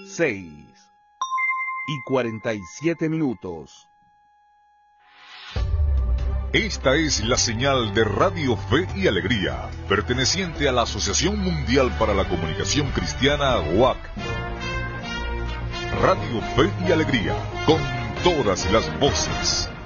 6:47. Esta es la señal de Radio Fe y Alegría, perteneciente a la Asociación Mundial para la Comunicación Cristiana, WAC. Radio Fe y Alegría, con todas las voces.